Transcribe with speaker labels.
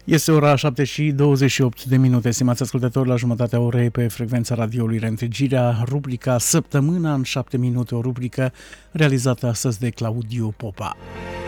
Speaker 1: Este ora 7 și 28 de minute, stimați ascultători, la jumătatea orei pe frecvența radioului Reîntregirea, rubrica Săptămâna în 7 minute, o rubrică realizată astăzi de Claudiu Popa.